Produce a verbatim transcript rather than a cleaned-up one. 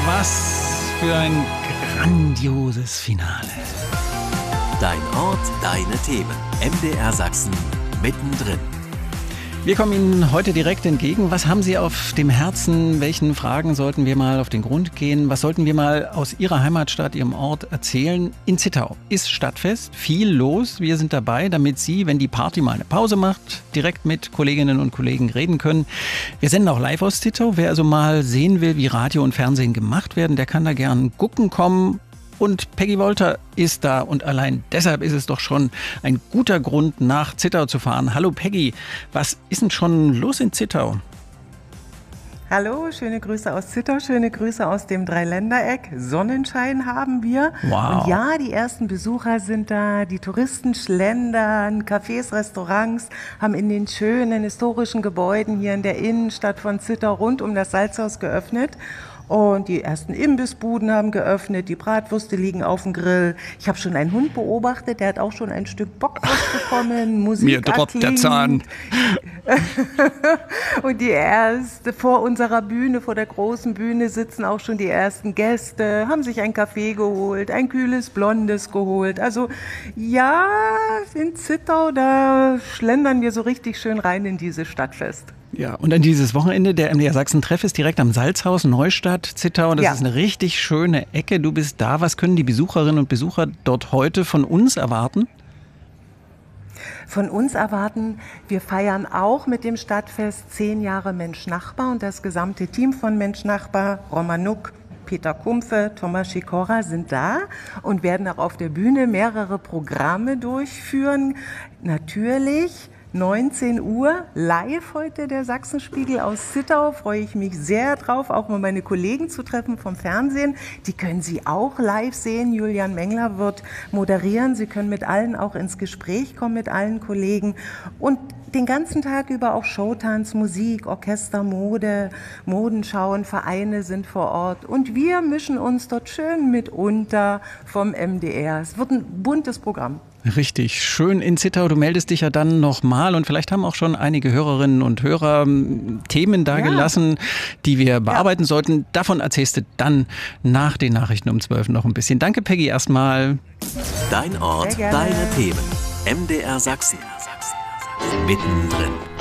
Was für ein grandioses Finale. Dein Ort, deine Themen. M D R Sachsen mittendrin. Wir kommen Ihnen heute direkt entgegen. Was haben Sie auf dem Herzen? Welchen Fragen sollten wir mal auf den Grund gehen? Was sollten wir mal aus Ihrer Heimatstadt, Ihrem Ort erzählen? In Zittau ist Stadtfest, viel los. Wir sind dabei, damit Sie, wenn die Party mal eine Pause macht, direkt mit Kolleginnen und Kollegen reden können. Wir senden auch live aus Zittau. Wer also mal sehen will, wie Radio und Fernsehen gemacht werden, der kann da gern gucken kommen. Und Peggy Wolter ist da und allein deshalb ist es doch schon ein guter Grund, nach Zittau zu fahren. Hallo Peggy, was ist denn schon los in Zittau? Hallo, schöne Grüße aus Zittau, schöne Grüße aus dem Dreiländereck. Sonnenschein haben wir. Wow. Und ja, die ersten Besucher sind da, die Touristen schlendern, Cafés, Restaurants haben in den schönen historischen Gebäuden hier in der Innenstadt von Zittau rund um das Salzhaus geöffnet. Und die ersten Imbissbuden haben geöffnet, die Bratwürste liegen auf dem Grill. Ich habe schon einen Hund beobachtet, der hat auch schon ein Stück Bockwurst bekommen. Musik Mir droppt der Zahn. Und die erste, vor unserer Bühne, vor der großen Bühne sitzen auch schon die ersten Gäste, haben sich ein Kaffee geholt, ein kühles Blondes geholt. Also ja, in Zittau, da schlendern wir so richtig schön rein in dieses Stadtfest. Ja, und dann dieses Wochenende, der M D R Sachsen-Treff ist direkt am Salzhaus, Neustadt, Zittau. Das Ja. ist eine richtig schöne Ecke. Du bist da. Was können die Besucherinnen und Besucher dort heute von uns erwarten? Von uns erwarten, wir feiern auch mit dem Stadtfest zehn Jahre Mensch-Nachbar und das gesamte Team von Mensch-Nachbar, Roman Nuck, Peter Kumpfe, Thomas Schikora sind da und werden auch auf der Bühne mehrere Programme durchführen. Natürlich neunzehn Uhr, live heute der Sachsenspiegel aus Zittau, freue ich mich sehr drauf, auch mal meine Kollegen zu treffen vom Fernsehen. Die können Sie auch live sehen. Julian Mengler wird moderieren. Sie können mit allen auch ins Gespräch kommen, mit allen Kollegen. Und den ganzen Tag über auch Showtanz, Musik, Orchester, Mode, Modenschauen, Vereine sind vor Ort. Und wir mischen uns dort schön mit unter vom M D R. Es wird ein buntes Programm. Richtig, schön in Zittau. Du meldest dich ja dann nochmal und vielleicht haben auch schon einige Hörerinnen und Hörer ähm, Themen da Ja. gelassen, die wir bearbeiten ja. sollten. Davon erzählst du dann nach den Nachrichten um zwölf noch ein bisschen. Danke Peggy erstmal. Dein Ort, deine Themen. M D R Sachsen. Mittendrin.